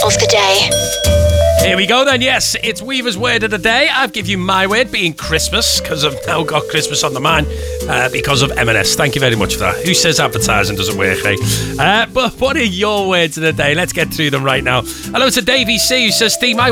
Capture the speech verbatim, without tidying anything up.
of the day. Here we go then, yes, it's Weaver's Word of the Day. I've given you my word being Christmas, because I've now got Christmas on the mind uh, because of M and S. Thank you very much for that. Who says advertising doesn't work, eh? Uh, but what are your words of the day? Let's get through them right now. Hello to Davey C, who says, Steve, my